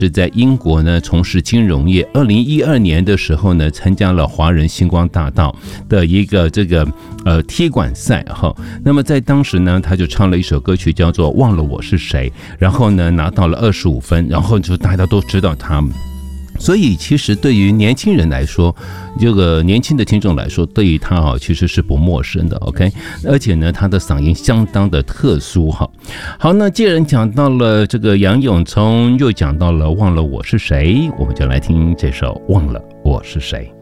是在英国呢从事金融业。2012年的时候呢，参加了华人星光大道的一个踢馆赛哈。那么在当时呢，他就唱了一首歌曲叫做《忘了我是谁》，然后呢拿到了25分，然后就大家都知道他。所以其实对于年轻人来说，这个年轻的听众来说，对于他其实是不陌生的 OK， 而且呢他的嗓音相当的特殊哈。好，那既然讲到了这个杨永聪，又讲到了忘了我是谁，我们就来听这首忘了我是谁。